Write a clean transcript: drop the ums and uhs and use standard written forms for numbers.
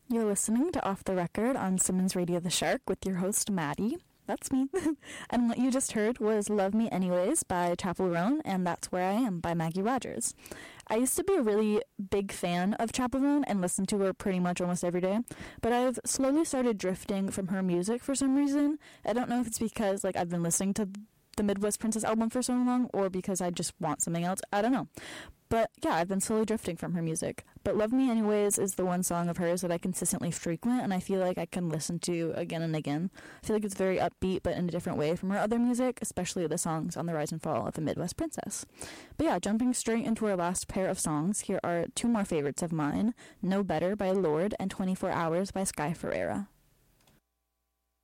You're listening to Off the Record on Simmons Radio The Shark with your host, Maddie. That's me. And what you just heard was Love Me Anyways by Chappell Roan and That's Where I Am by Maggie Rogers. I used to be a really big fan of Chappell Roan and listen to her pretty much almost every day, but I've slowly started drifting from her music for some reason. I don't know if it's because I've been listening to the Midwest Princess album for so long or because I just want something else. I don't know. But yeah, I've been slowly drifting from her music. But Love Me Anyways is the one song of hers that I consistently frequent, and I feel like I can listen to again and again. I feel like it's very upbeat, but in a different way from her other music, especially the songs on the rise and fall of the Midwest Princess. But yeah, jumping straight into our last pair of songs, here are two more favorites of mine, No Better by Lorde and 24 Hours by Sky Ferreira.